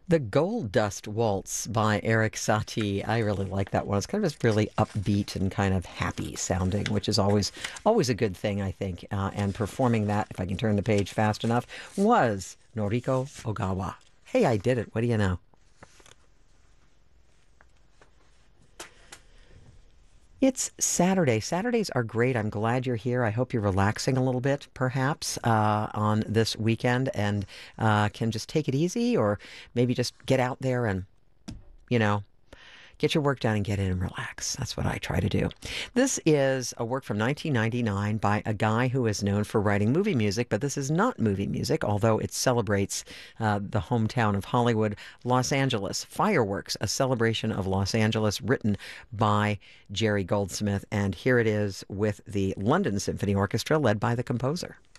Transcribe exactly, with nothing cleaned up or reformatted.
The Gold Dust Waltz by Eric Satie. I really like that one. It's kind of just really upbeat and kind of happy sounding, which is always always a good thing, I think. Uh, and performing that, if I can turn the page fast enough, was Noriko Ogawa. Hey, I did it. What do you know? It's Saturday. Saturdays are great. I'm glad you're here. I hope you're relaxing a little bit, perhaps, uh, on this weekend and uh, can just take it easy or maybe just get out there and, you know, get your work done and get in and relax. That's what I try to do. This is a work from nineteen ninety-nine by a guy who is known for writing movie music, but this is not movie music, although it celebrates uh, the hometown of Hollywood, Los Angeles. Fireworks, a celebration of Los Angeles, written by Jerry Goldsmith. And here it is with the London Symphony Orchestra, led by the composer.